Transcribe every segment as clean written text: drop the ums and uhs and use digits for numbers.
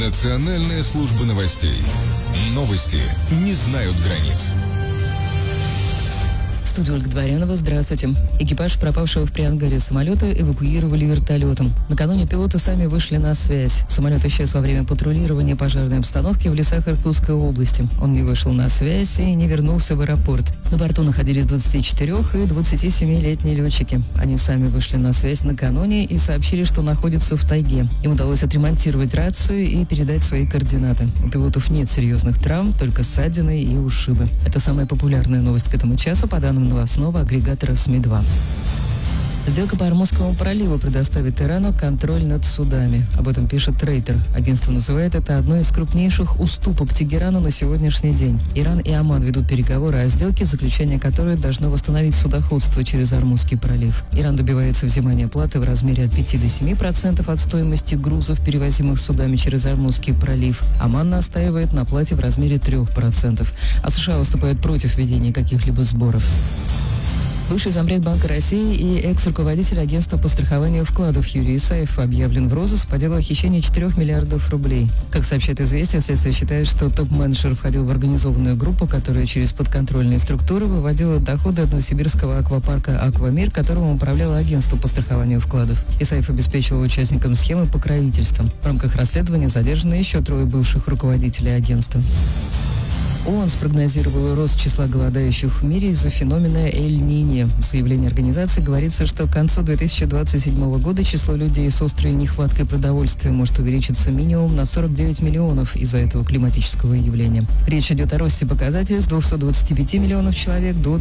Национальная служба новостей. Новости не знают границ. Студия Ольга Дворянова. Здравствуйте. Экипаж пропавшего в Приангаре самолета эвакуировали вертолетом. Накануне пилоты сами вышли на связь. Самолет исчез во время патрулирования пожарной обстановки в лесах Иркутской области. Он не вышел на связь и не вернулся в аэропорт. На борту находились 24 и 27-летние летчики. Они сами вышли на связь накануне и сообщили, что находятся в тайге. Им удалось отремонтировать рацию и передать свои координаты. У пилотов нет серьезных травм, только ссадины и ушибы. Это самая популярная новость к этому часу, по данным новостного агрегатора СМИ-2. Сделка по Ормузскому проливу предоставит Ирану контроль над судами. Об этом пишет Рейтер. Агентство называет это одной из крупнейших уступок Тегерану на сегодняшний день. Иран и Оман ведут переговоры о сделке, заключение которой должно восстановить судоходство через Ормузский пролив. Иран добивается взимания платы в размере от 5 до 7% от стоимости грузов, перевозимых судами через Ормузский пролив. Оман настаивает на плате в размере 3%. А США выступают против введения каких-либо сборов. Бывший зампред Банка России и экс-руководитель агентства по страхованию вкладов Юрий Исаев объявлен в розыск по делу о хищении 4 миллиардов рублей. Как сообщает «Известия», следствие считает, что топ-менеджер входил в организованную группу, которая через подконтрольные структуры выводила доходы от новосибирского аквапарка «Аквамир», которым управляло агентство по страхованию вкладов. Исаев обеспечивал участникам схемы покровительства. В рамках расследования задержаны еще 3 бывших руководителей агентства. ООН спрогнозировала рост числа голодающих в мире из-за феномена Эль-Ниньо. В заявлении организации говорится, что к концу 2027 года число людей с острой нехваткой продовольствия может увеличиться минимум на 49 миллионов из-за этого климатического явления. Речь идет о росте показателей с 225 миллионов человек до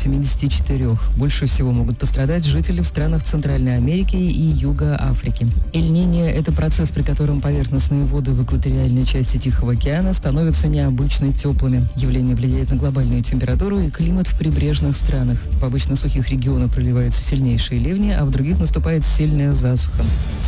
274. Больше всего могут пострадать жители в странах Центральной Америки и Юга Африки. Эль-Ниньо – это процесс, при котором поверхностные воды в экваториальной части Тихого океана становятся необычно теплыми. Явление влияет на глобальную температуру и климат в прибрежных странах. В обычно сухих регионах проливаются сильнейшие ливни, а в других наступает сильная засуха.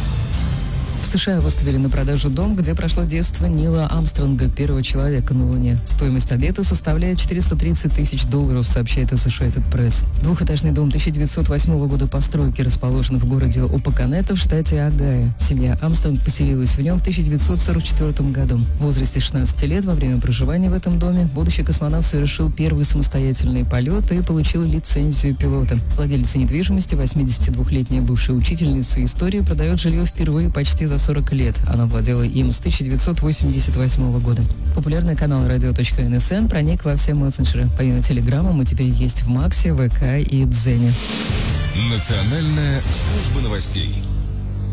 В США выставили на продажу дом, где прошло детство Нила Армстронга, первого человека на Луне. Стоимость объекта составляет $430 тысяч, сообщает Associated Press. Двухэтажный дом 1908 года постройки расположен в городе Опаканета в штате Огайо. Семья Армстронг поселилась в нем в 1944 году. В возрасте 16 лет во время проживания в этом доме будущий космонавт совершил первый самостоятельный полет и получил лицензию пилота. Владелица недвижимости, 82-летняя бывшая учительница истории, продает жилье впервые почти за 40 лет. Она владела им с 1988 года. Популярный канал radio.nsn проник во все мессенджеры. Помимо Телеграма мы теперь есть в Максе, ВК и Дзене. Национальная служба новостей.